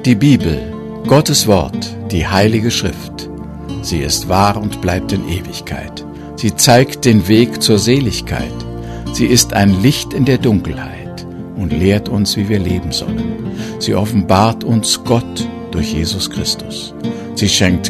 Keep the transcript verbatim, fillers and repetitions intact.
Die Bibel, Gottes Wort, die Heilige Schrift. Sie ist wahr und bleibt in Ewigkeit. Sie zeigt den Weg zur Seligkeit. Sie ist ein Licht in der Dunkelheit und lehrt uns, wie wir leben sollen. Sie offenbart uns Gott durch Jesus Christus. Sie schenkt